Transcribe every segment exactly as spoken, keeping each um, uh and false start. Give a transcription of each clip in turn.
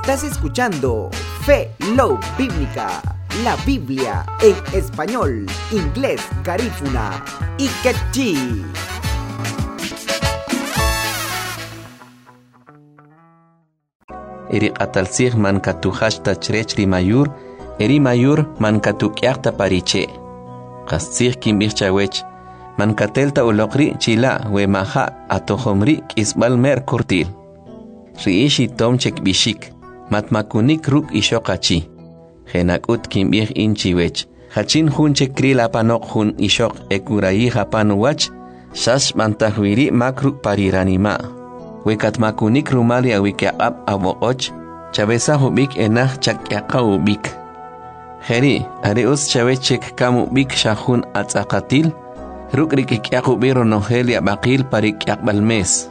Estás escuchando Fe Love Bíblica, la Biblia en español, inglés, garífuna y quechí. Eri qatalsig man katu hashta chrechri mayur, eri mayur man katu kyaqta pariche. Qastsig kimbir chawech, man katelta uloqri chila we maha atohomri kisbal mer kurtil. Riishi tomchek bishik, matmakunik ruk ishokachi. Genakut kimbir inchiwech, hachin hunche krila panok hun ishok ekurayi hapanu wach, shash mantahwiri makruk pariranima. Wekat makunik rumali awikyaqab awoqoch, chabesa hubik enah chakyaqa ubik. Heri, areus chavechek kamu bik shahun atzakatil, rukrikikyaku biro nohelia bakil parikyaqbal mes.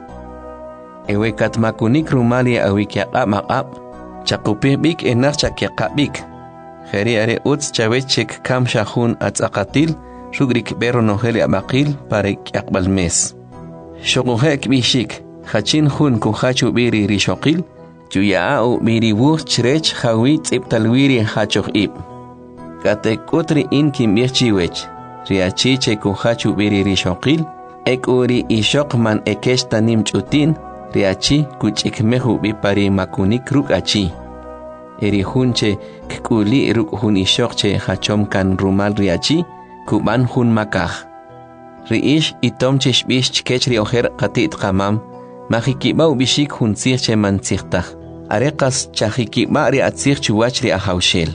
Ewekat makunik rumali awikyaqab maqab, chakupih bik enah chakyaqabik. Heri areus chavechek kam shahun atzakatil, rukrik biro nohelia bakil parikyaqbal mes. Shokuhek bishik. Hachin hun kuhachu biri rishokil, juyaau biri wuh chrech hawi tsiptalwiri hachoh ib. Kate kutri in kimbir chiwech, riachiche kuhachu biri rishokil, ek uri ishok man ekeshta nim chutin, riachi kuchikmehu bipari makunik ruk achi. Eri hunche kuli ruk hun ishokche hachom kan rumal riachi, kuban hun makah. Riish itomchish bish chkechri oher katit kamam, Majikiba ubishik hunsir che manzirtach. Arekas chajikiba ri atzir chuwach ri ahaushel.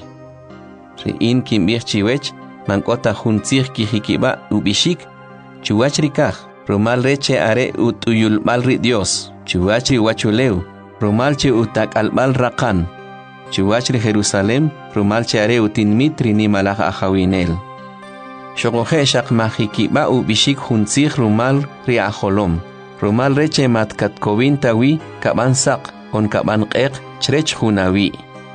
Ri in kimbir chiwech, mankota hunsir kijikiba ubishik, chuwach ri kaj. Rumal reche are utuyul mal ri Dios, chuwach ri wachuleu. Rumal che utak albal rakan. Chuwach ri Jerusalem, rumal che are utinmitri ni malach ahawinel. Shogohe shak majikiba ubishik hunsir rumal ri aholom. Rumal reche mat katkovin tawi kaban sak on kaban qeq chrech hunawi.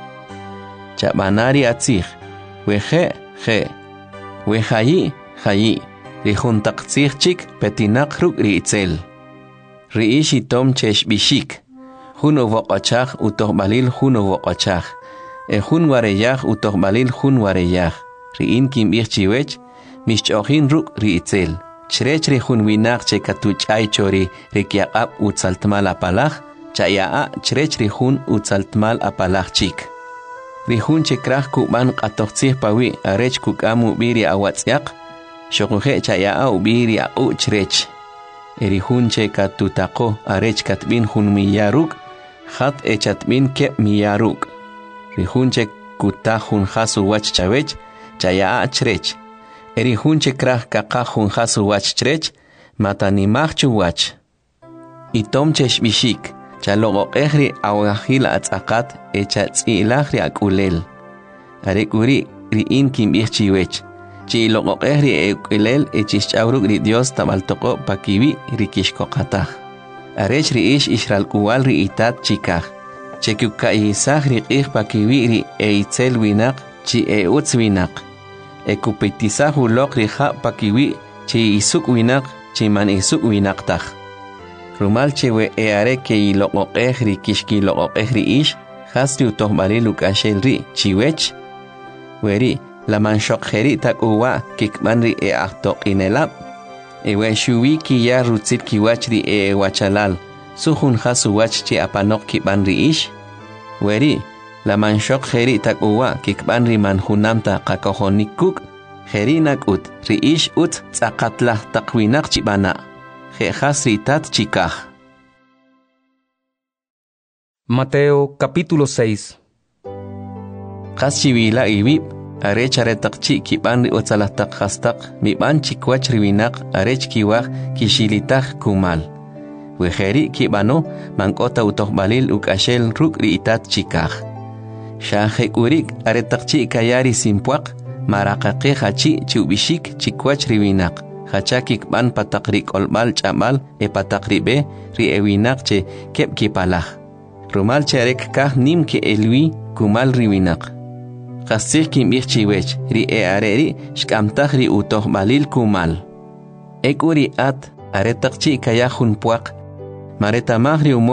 Chabanari atzig, weje je, wejayi jayi, rihun taktzig chik petinak ruk riitzel. Riishi tom chesh bishik, hun uvoqachach utoh balil hun uvoqachach, e hun wareyach utoh balil hun wareyach, riin kimbir chiwech, mishchohin ruk riitzel. Chrech rihun winak che katuch ay chori rikyaqab utsaltmal apalach, chayaa chrech rihun utsaltmal apalach chik. Rihun che krach kuban qatoqtzih pawi arech kukamu biri awatzyak, shokuhe chayaa ubiri au chrech. Erihun che katutako arech katbin hun miyaruk, hat echatbin ke miyaruk. Rihun che kutahun hasu wach chawech, chayaa chrech. Eri hunche krah kakahun hasu wach chrech, matanimach chuwach. Itomchesh bishik, chalogo ehri awahila atzakat, echa tzilahri akulel. Arekuri ri in kimbir chiwech, chi logo ehri ekulel echis chauruk ri Dios tabaltoko pakiwi rikishkokatah. Arech ri ish ishral kuwal ri itat chikah, chekuka ihisah ri ih pakiwi ri eitzel winak, chi eutz winak. Ekupetisahu lokri ha pakiwi chi isuk winak chi man isuk winaktaj. Rumal chewe eare ke iloko ehri kishki loko ehri ish hasri utohbali lukashel ri chiwech. Weri la manshok heri tak uwa kikmanri e ahtok inelab. Ewe shuwi ki ya rutzit kiwachri e wachalal suhun hasu wach chi apanok kibanri ish. Weri la manshok heri tak uwa kikbanri manhunamta kakohonikuk, heri nakut riish ut tzakatlah takwinak chibana, jejas ritat chikah. Mateo capítulo seis. Kas chivila ibib, arech aretak chi kibanri utzalahtak hastak, miban chikwach riwinak arech kiwach kishilitak kumal. Weheri kibano mankota utohbalil ukashel ruk riitat chikah. Shahek urik aretakchi kayari simpuak, marakake hachi chubishik chikwach riwinak, hachakik ban patakrik olbal chamal e patakribe ri ewinak che kep kipalach. Rumal charek kah nim ke elwi kumal riwinak. Kasih kim chiwech ri e areri shkamtah ri utoh balil kumal. Ek uri at aretakchi kayahun puak, maretamah ri